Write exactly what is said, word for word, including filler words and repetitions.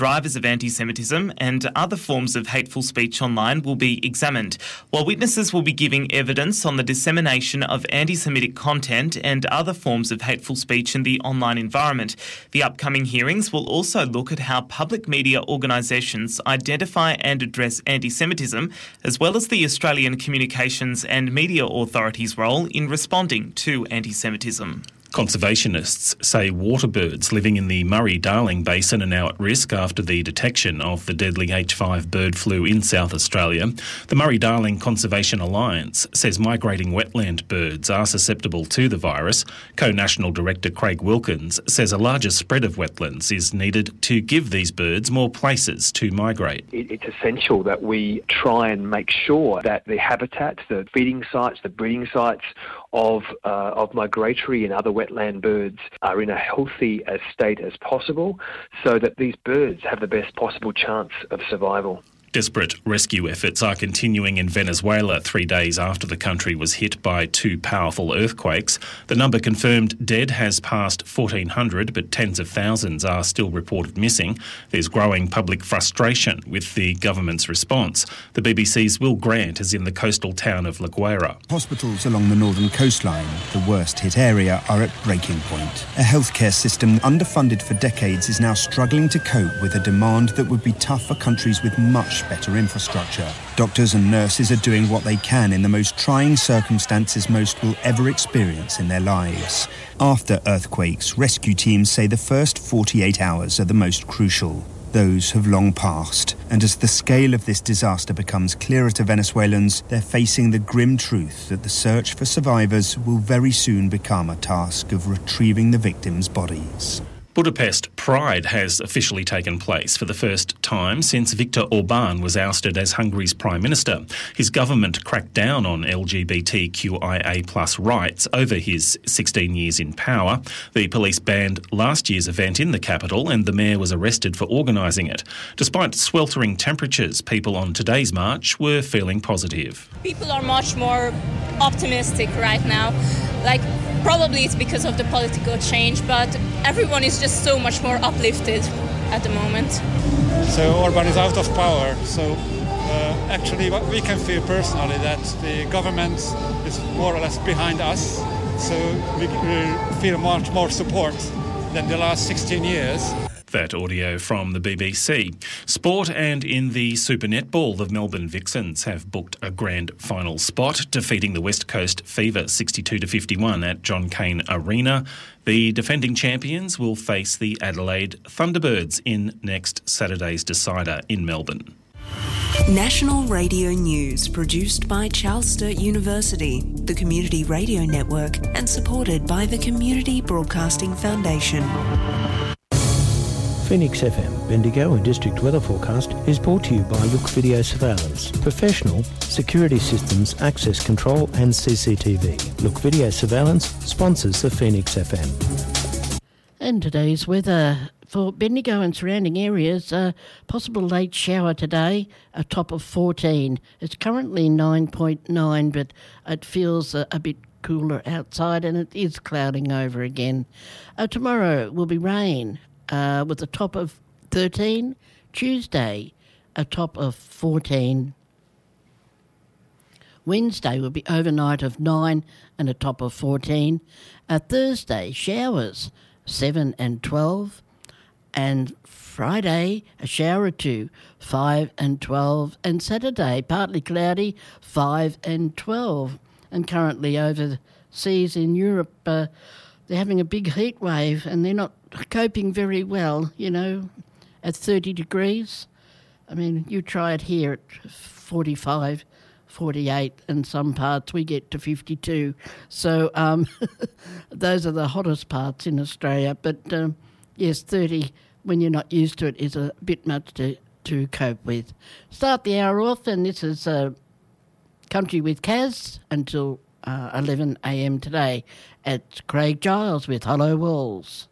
Drivers of anti-Semitism and other forms of hateful speech online will be examined, while witnesses will be giving evidence on the dissemination of anti-Semitic content and other forms of hateful speech in the online environment. The upcoming hearings will also look at how public media organisations identify and address anti-Semitism, as well as the Australian Communications and Media Authority's role in responding to anti-Semitism. Conservationists say waterbirds living in the Murray-Darling Basin are now at risk after the detection of the deadly H five bird flu in South Australia. The Murray-Darling Conservation Alliance says migrating wetland birds are susceptible to the virus. Co-National Director Craig Wilkins says a larger spread of wetlands is needed to give these birds more places to migrate. It's essential that we try and make sure that the habitats, the feeding sites, the breeding sites of uh, of migratory and other wetland birds are in a healthy as state as possible, so that these birds have the best possible chance of survival. Desperate rescue efforts are continuing in Venezuela three days after the country was hit by two powerful earthquakes. The number confirmed dead has passed fourteen hundred, but tens of thousands are still reported missing. There's growing public frustration with the government's response. The B B C's Will Grant is in the coastal town of La Guaira. Hospitals along the northern coastline, the worst hit area, are at breaking point. A healthcare system underfunded for decades is now struggling to cope with a demand that would be tough for countries with much better infrastructure. Doctors and nurses are doing what they can in the most trying circumstances most will ever experience in their lives. After earthquakes, rescue teams say the first forty-eight hours are the most crucial. Those have long passed, and as the scale of this disaster becomes clearer to Venezuelans, they're facing the grim truth that the search for survivors will very soon become a task of retrieving the victims' bodies. Budapest Pride has officially taken place for the first time since Viktor Orban was ousted as Hungary's Prime Minister. His government cracked down on L G B T Q I A plus rights over his sixteen years in power. The police banned last year's event in the capital and the mayor was arrested for organising it. Despite sweltering temperatures, people on today's march were feeling positive. People are much more optimistic right now. Like, probably it's because of the political change, but everyone is just so much more uplifted at the moment. So Orban is out of power, so uh, actually what we can feel personally that the government is more or less behind us, so we, we feel much more support than the last sixteen years. That audio from the B B C. Sport, and in the Super Netball, the Melbourne Vixens have booked a grand final spot, defeating the West Coast Fever sixty-two to fifty-one at John Cain Arena. The defending champions will face the Adelaide Thunderbirds in next Saturday's decider in Melbourne. National Radio News, produced by Charles Sturt University, the Community Radio Network, and supported by the Community Broadcasting Foundation. Phoenix F M, Bendigo and District Weather Forecast is brought to you by Look Video Surveillance. Professional security systems, access control and C C T V. Look Video Surveillance sponsors the Phoenix F M. And today's weather for Bendigo and surrounding areas, a possible late shower today, a top of fourteen. It's currently nine point nine, but it feels a, a bit cooler outside and it is clouding over again. Uh, tomorrow will be rain. Uh, with a top of thirteen. Tuesday, a top of fourteen. Wednesday will be overnight of nine and a top of fourteen. Uh, Thursday, showers, seven and twelve. And Friday, a shower or two, five and twelve. And Saturday, partly cloudy, five and twelve. And currently overseas in Europe, uh, they're having a big heat wave and they're not coping very well, you know, at thirty degrees. I mean, you try it here at forty-five, forty-eight, and some parts we get to fifty-two. So um, those are the hottest parts in Australia. But, um, yes, thirty, when you're not used to it, is a bit much to, to cope with. Start the hour off, and this is uh, Country with Kaz until uh, eleven a.m. today at Craig Giles with Hollow Walls.